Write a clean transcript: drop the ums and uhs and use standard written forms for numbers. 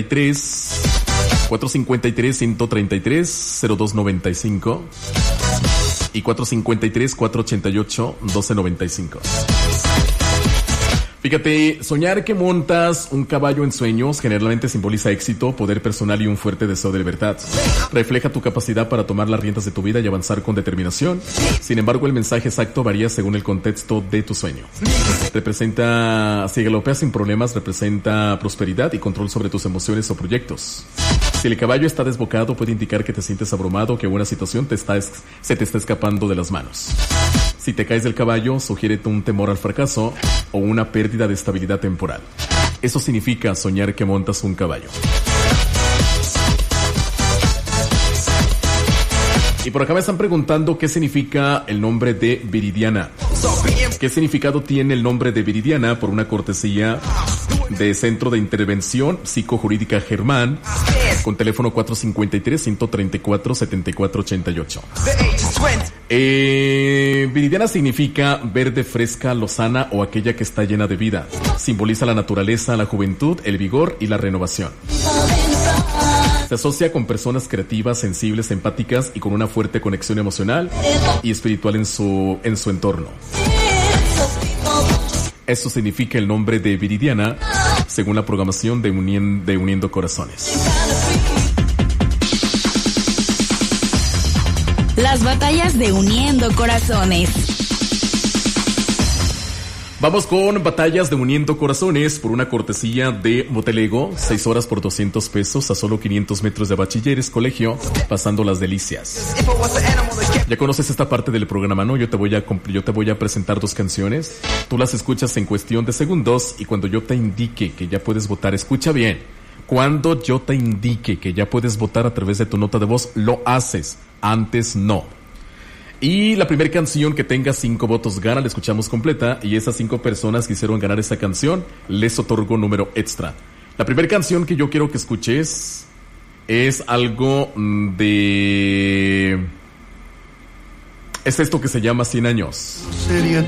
453-133-0295 y 453-488-1295. Fíjate, soñar que montas un caballo en sueños generalmente simboliza éxito, poder personal y un fuerte deseo de libertad. Refleja tu capacidad para tomar las riendas de tu vida y avanzar con determinación. Sin embargo, el mensaje exacto varía según el contexto de tu sueño. Representa, si galopeas sin problemas, representa prosperidad y control sobre tus emociones o proyectos. Si el caballo está desbocado, puede indicar que te sientes abrumado o que una situación se te está escapando de las manos. Si te caes del caballo, sugiere un temor al fracaso o una pérdida de estabilidad temporal. Eso significa soñar que montas un caballo. Y por acá me están preguntando qué significa el nombre de Viridiana. ¿Qué significado tiene el nombre de Viridiana? Por una cortesía de Centro de Intervención Psicojurídica Germán, con teléfono 453-134-7488. Viridiana significa verde, fresca, lozana o aquella que está llena de vida. Simboliza la naturaleza, la juventud, el vigor y la renovación. Se asocia con personas creativas, sensibles, empáticas y con una fuerte conexión emocional y espiritual en su entorno. Eso significa el nombre de Viridiana, según la programación de Uniendo Corazones. Las batallas de Uniendo Corazones. Vamos con batallas de Uniendo Corazones por una cortesía de Motelego. 6 horas por 200 pesos a solo 500 metros de Bachilleres Colegio, pasando las delicias. Ya conoces esta parte del programa, ¿no? Yo te voy a presentar 2 canciones. Tú las escuchas en cuestión de segundos y cuando yo te indique que ya puedes votar, escucha bien. Cuando yo te indique que ya puedes votar a través de tu nota de voz, lo haces. Antes no. Y la primera canción que tenga 5 votos gana, la escuchamos completa. Y esas 5 personas que hicieron ganar esa canción, les otorgo número extra. La primera canción que yo quiero que escuches es algo de... Es esto que se llama 100 años. Sería